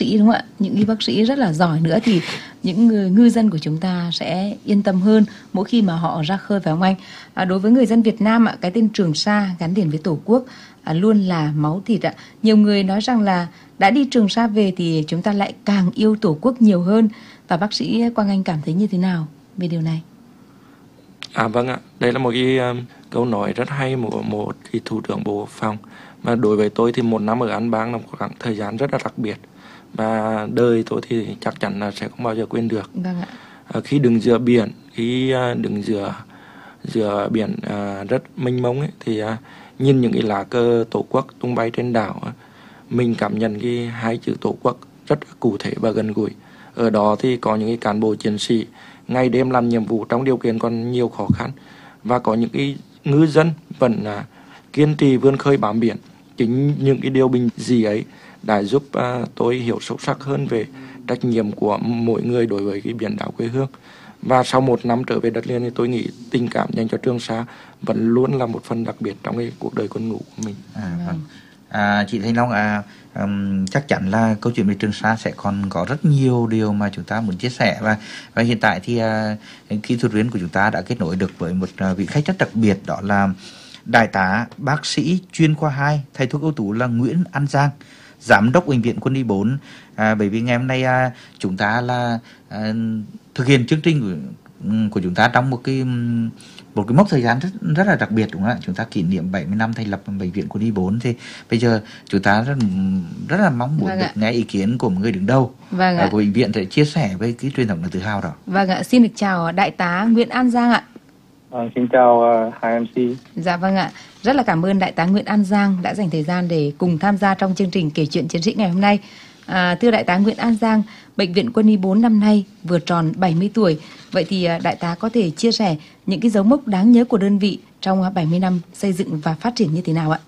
sĩ, đúng không ạ? Những y bác sĩ rất là giỏi nữa thì những người ngư dân của chúng ta sẽ yên tâm hơn mỗi khi mà họ ra khơi, phải không anh? Đối với người dân Việt Nam ạ, cái tên Trường Sa gắn liền với Tổ quốc luôn là máu thịt ạ. Nhiều người nói rằng là đã đi Trường Sa về thì chúng ta lại càng yêu Tổ quốc nhiều hơn. Và bác sĩ Quang Anh cảm thấy như thế nào về điều này? Vâng ạ, đây là một cái câu nói rất hay của một cái thủ trưởng Bộ Quốc phòng. Mà đối với tôi thì một năm ở An Bang là một khoảng thời gian rất là đặc biệt. Và đời tôi thì chắc chắn là sẽ không bao giờ quên được. Vâng ạ. Khi đứng giữa biển, đứng giữa biển rất mênh mông ấy, thì nhìn những cái lá cờ Tổ quốc tung bay trên đảo, mình cảm nhận cái hai chữ Tổ quốc rất cụ thể và gần gũi. Ở đó thì có những cái cán bộ chiến sĩ ngày đêm làm nhiệm vụ trong điều kiện còn nhiều khó khăn, và có những cái ngư dân vẫn kiên trì vươn khơi bám biển. Chính những cái điều bình dị ấy đã giúp tôi hiểu sâu sắc hơn về trách nhiệm của mỗi người đối với cái biển đảo quê hương. Và sau một năm trở về đất liền thì tôi nghĩ tình cảm dành cho Trường Sa vẫn luôn là một phần đặc biệt trong cái cuộc đời quân ngũ của mình. Chị Thanh Long, chắc chắn là câu chuyện về Trường Sa sẽ còn có rất nhiều điều mà chúng ta muốn chia sẻ, và hiện tại thì kỹ thuật viên của chúng ta đã kết nối được với một vị khách rất đặc biệt, đó là Đại tá bác sĩ chuyên khoa 2, thầy thuốc ưu tú là Nguyễn An Giang, giám đốc bệnh viện Quân y 4. Bởi vì ngày hôm nay chúng ta là thực hiện chương trình của chúng ta trong một cái mốc thời gian rất là đặc biệt, đúng không ạ? Chúng ta kỷ niệm 70 năm thành lập bệnh viện Quân y 4, thì bây giờ chúng ta rất là mong muốn được nghe ý kiến của một người đứng đầu của bệnh viện để chia sẻ với cái truyền thống tự hào đó. Vâng ạ, xin được chào Đại tá Nguyễn An Giang ạ. Xin chào hai MC. Dạ vâng ạ, rất là cảm ơn Đại tá Nguyễn An Giang đã dành thời gian để cùng tham gia trong chương trình kể chuyện chiến sĩ ngày hôm nay. Thưa Đại tá Nguyễn An Giang, Bệnh viện Quân y 4 năm nay vừa tròn 70 tuổi. Vậy thì Đại tá có thể chia sẻ những cái dấu mốc đáng nhớ của đơn vị trong 70 năm xây dựng và phát triển như thế nào ạ?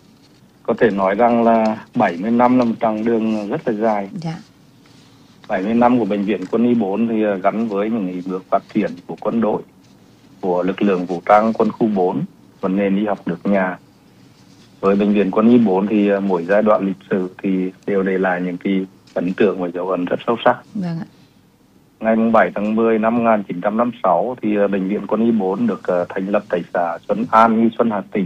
Có thể nói rằng là 70 năm là một chặng đường rất là dài. Dạ. 70 năm của Bệnh viện Quân y 4 thì gắn với những bước phát triển của quân đội, của lực lượng vũ trang quân khu 4 và nền y học nước nhà. Với Bệnh viện Quân y 4 thì mỗi giai đoạn lịch sử thì đều để lại những cái ấn tượng và dấu ấn rất sâu sắc. Vâng ạ. Ngày 7 tháng 10 năm 1956 thì Bệnh viện Quân y 4 được thành lập tại xã Xuân An, Nghi Xuân, Hà Tĩnh.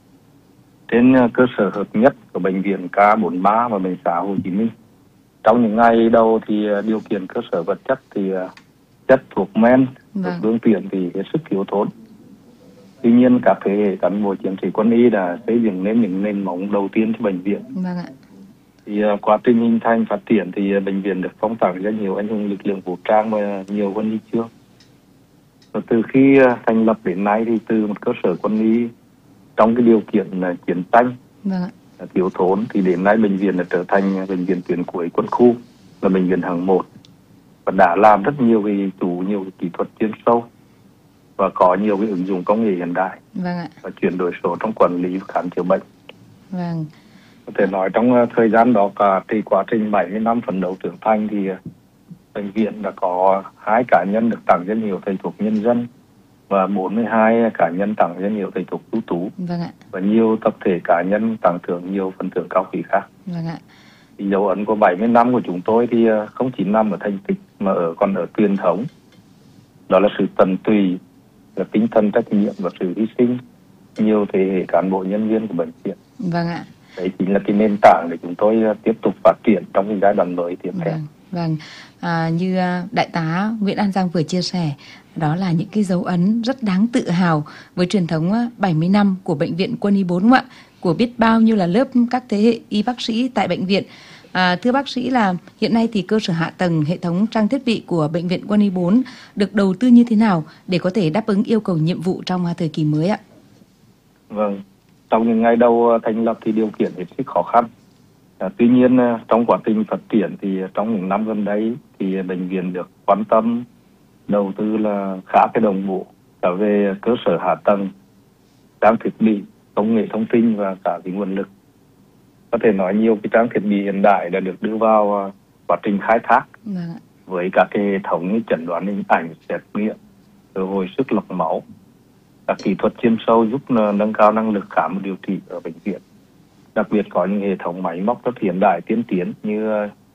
Trên cơ sở hợp nhất của Bệnh viện K43 và Bệnh xá Hồ Chí Minh. Trong những ngày đầu thì điều kiện cơ sở vật chất thì chất thuốc men, phương tiện thì hết sức thiếu thốn. Tuy nhiên các thế hệ cán bộ chiến sĩ quân y đã xây dựng nên những nền móng đầu tiên cho bệnh viện. Vâng ạ. Thì quá trình hình thành phát triển thì bệnh viện được phong tặng rất nhiều anh hùng lực lượng vũ trang và nhiều huân huy chương. Và từ khi thành lập đến nay thì từ một cơ sở quân y trong cái điều kiện chiến tranh thiếu thốn thì đến nay bệnh viện đã trở thành bệnh viện tuyến cuối quân khu, là bệnh viện hạng 1 và đã làm rất nhiều nhiều kỹ thuật chuyên sâu và có nhiều cái ứng dụng công nghệ hiện đại và chuyển đổi số trong quản lý và khám chữa bệnh. Vâng. Có thể nói trong thời gian đó cả thì quá trình 70 năm phấn đấu trưởng thành thì bệnh viện đã có 2 cá nhân được tặng danh hiệu thầy thuốc nhân dân và 42 cá nhân tặng danh hiệu thầy thuốc ưu tú. Vâng ạ. Và nhiều tập thể cá nhân tặng thưởng nhiều phần thưởng cao quý khác. Vâng ạ. Thì dấu ấn của 70 năm của chúng tôi thì không chỉ nằm ở thành tích mà còn ở truyền thống. Đó là sự tận tụy, là tinh thần trách nhiệm và sự hy sinh nhiều thế hệ cán bộ nhân viên của bệnh viện. Vâng ạ. Đấy chính là cái nền tảng để chúng tôi tiếp tục phát triển trong cái giai đoạn mới tiếp theo. Vâng. Như Đại tá Nguyễn An Giang vừa chia sẻ, đó là những cái dấu ấn rất đáng tự hào với truyền thống 70 năm của Bệnh viện Quân y 4 ạ, của biết bao nhiêu là lớp các thế hệ y bác sĩ tại bệnh viện. Thưa bác sĩ, là hiện nay thì cơ sở hạ tầng, hệ thống trang thiết bị của Bệnh viện Quân y 4 được đầu tư như thế nào để có thể đáp ứng yêu cầu nhiệm vụ trong thời kỳ mới ạ? Vâng, trong những ngày đầu thành lập thì điều kiện hết sức khó khăn. Tuy nhiên trong quá trình phát triển thì trong những năm gần đây thì bệnh viện được quan tâm đầu tư là khá cái đồng bộ cả về cơ sở hạ tầng, trang thiết bị, công nghệ thông tin và cả cái nguồn lực. Có thể nói nhiều cái trang thiết bị hiện đại đã được đưa vào quá trình khai thác với các cái hệ thống như chẩn đoán hình ảnh, xét nghiệm, rồi hồi sức lọc máu, các kỹ thuật chuyên sâu giúp nâng cao năng lực khám và điều trị ở bệnh viện. Đặc biệt có những hệ thống máy móc rất hiện đại tiên tiến như